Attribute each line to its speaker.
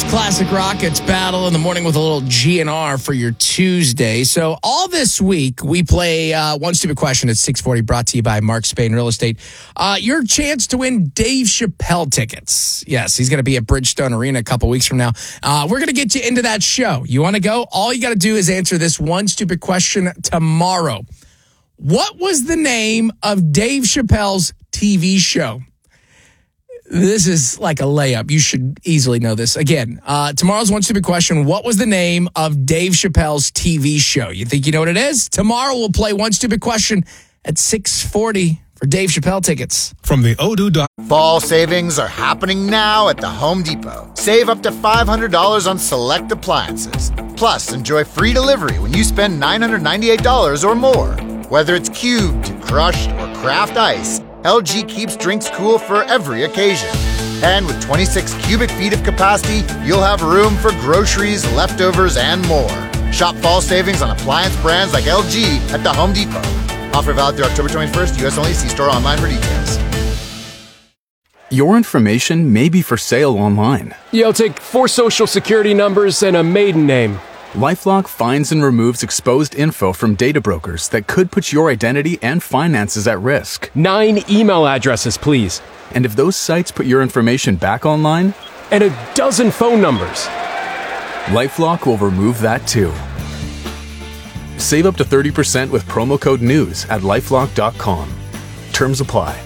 Speaker 1: Classic Rock. It's Battle in the Morning with a little GNR for your Tuesday. So all this week, we play One Stupid Question at 640, brought to you by Mark Spain Real Estate. Your chance to win Dave Chappelle tickets. Yes, he's going to be at Bridgestone Arena a couple weeks from now. We're going to get you into that show. You want to go? All you got to do is answer this One Stupid Question tomorrow. What was the name of Dave Chappelle's TV show? This is like a layup. You should easily know this. Again, tomorrow's One Stupid Question. What was the name of Dave Chappelle's TV show? You think you know what it is? Tomorrow we'll play One Stupid Question at 640 for Dave Chappelle tickets.
Speaker 2: From the Odoo.
Speaker 3: Fall savings are happening now at the Home Depot. Save up to $500 on select appliances. Plus, enjoy free delivery when you spend $998 or more. Whether it's cubed, crushed, or craft ice, LG keeps drinks cool for every occasion. And with 26 cubic feet of capacity, you'll have room for groceries, leftovers, and more. Shop fall savings on appliance brands like LG at the Home Depot. Offer valid through October 21st, U.S. only. See store online for details.
Speaker 4: Your information may be for sale online.
Speaker 5: Yo, take 4 social security numbers and a maiden name.
Speaker 4: LifeLock finds and removes exposed info from data brokers that could put your identity and finances at risk.
Speaker 5: 9 email addresses, please.
Speaker 4: And if those sites put your information back online?
Speaker 5: And a dozen phone numbers.
Speaker 4: LifeLock will remove that too. Save up to 30% with promo code NEWS at LifeLock.com. Terms apply.